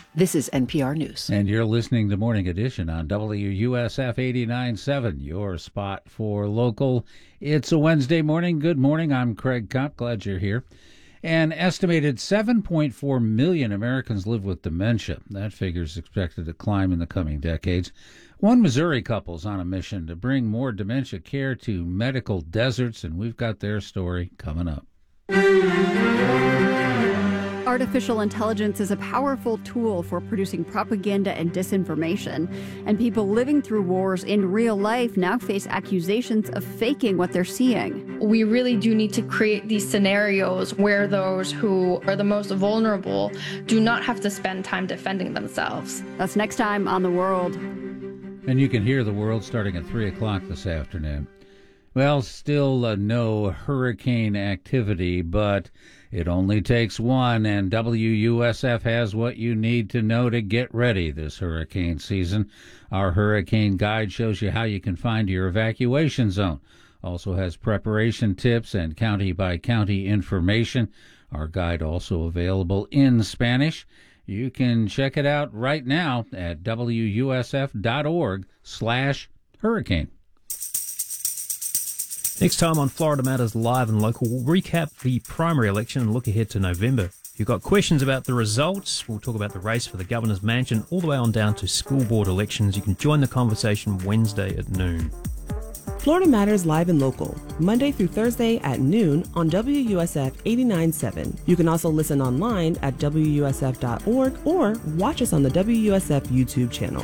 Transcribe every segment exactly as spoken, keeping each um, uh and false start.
This is N P R News. And you're listening to Morning Edition on W U S F eighty-nine point seven, your spot for local. It's a Wednesday morning. Good morning. I'm Craig Kopp. Glad you're here. An estimated seven point four million Americans live with dementia. That figure is expected to climb in the coming decades. One Missouri couple's on a mission to bring more dementia care to medical deserts, and we've got their story coming up. Artificial intelligence is a powerful tool for producing propaganda and disinformation, and people living through wars in real life now face accusations of faking what they're seeing. We really do need to create these scenarios where those who are the most vulnerable do not have to spend time defending themselves. That's next time on The World. And you can hear The World starting at three o'clock this afternoon. Well, still uh, no hurricane activity, but it only takes one, and W U S F has what you need to know to get ready this hurricane season. Our hurricane guide shows you how you can find your evacuation zone. Also has preparation tips and county-by-county information. Our guide also available in Spanish. You can check it out right now at W U S F dot org slash hurricane. Next time on Florida Matters Live and Local, we'll recap the primary election and look ahead to November. If you've got questions about the results, we'll talk about the race for the governor's mansion, all the way on down to school board elections. You can join the conversation Wednesday at noon. Florida Matters Live and Local, Monday through Thursday at noon on W U S F eighty-nine point seven. You can also listen online at W U S F dot org or watch us on the W U S F YouTube channel.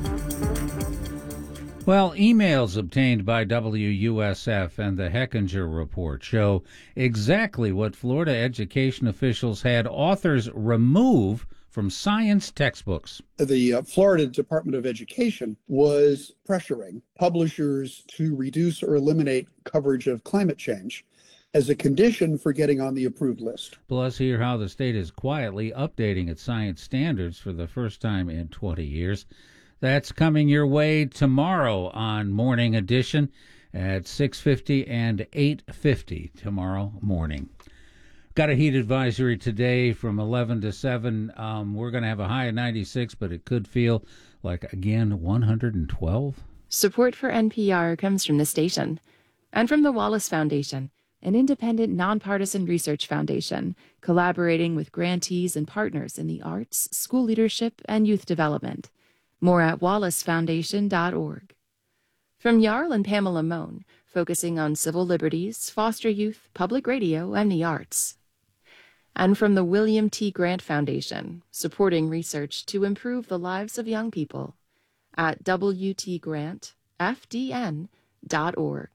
Well, emails obtained by W U S F and the Hechinger Report show exactly what Florida education officials had authors remove from science textbooks. The uh, Florida Department of Education was pressuring publishers to reduce or eliminate coverage of climate change as a condition for getting on the approved list. Plus, hear how the state is quietly updating its science standards for the first time in twenty years. That's coming your way tomorrow on Morning Edition at six fifty and eight fifty tomorrow morning. Got a heat advisory today from eleven to seven. Um, we're going to have a high of ninety-six, but it could feel like, again, one hundred twelve. Support for N P R comes from the station and from the Wallace Foundation, an independent, nonpartisan research foundation collaborating with grantees and partners in the arts, school leadership, and youth development. More at wallace foundation dot org. From Jarl and Pamela Mohn, focusing on civil liberties, foster youth, public radio, and the arts. And from the William T. Grant Foundation, supporting research to improve the lives of young people, at w t grant f d n dot org.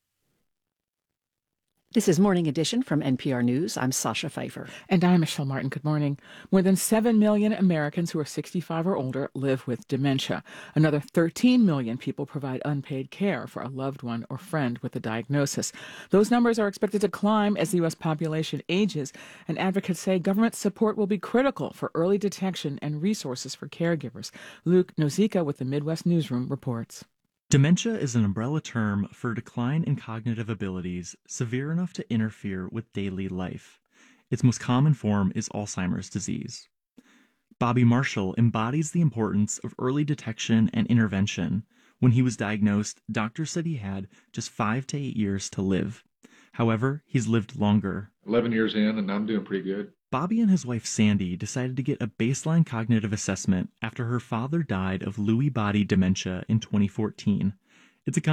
This is Morning Edition from N P R News. I'm Sasha Pfeiffer. And I'm Michelle Martin. Good morning. More than seven million Americans who are sixty-five or older live with dementia. Another thirteen million people provide unpaid care for a loved one or friend with a diagnosis. Those numbers are expected to climb as the U S population ages, and advocates say government support will be critical for early detection and resources for caregivers. Luke Nozica with the Midwest Newsroom reports. Dementia is an umbrella term for decline in cognitive abilities severe enough to interfere with daily life. Its most common form is Alzheimer's disease. Bobby Marshall embodies the importance of early detection and intervention. When he was diagnosed, doctors said he had just five to eight years to live. However, he's lived longer. eleven years in, and I'm doing pretty good. Bobby and his wife Sandy decided to get a baseline cognitive assessment after her father died of Lewy body dementia in twenty fourteen. It's a